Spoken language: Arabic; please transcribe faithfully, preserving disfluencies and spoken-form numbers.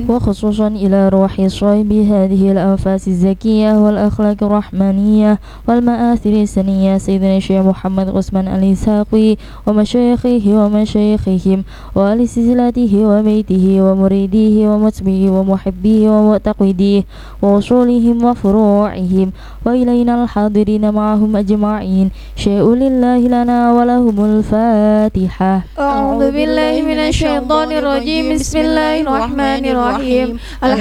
وخصوصا إلى روح صاحب هذه الأنفاس الزكية والأخلاق الرحمانية والمآثر السنية سيدنا الشيخ محمد عثمان الإسحاقي ومشايخه ومشايخهم وآل سلسلته وبيته ومريديه ومتبعيه ومحبيه ومعتقديه ووصولهم وفروعهم وإلينا الحاضرين معهم أجمعين. شاء لله لنا ولهم الفاتحة. أعوذ بالله من الشيطان الرجيم. بسم الله الرحمن الرحيم.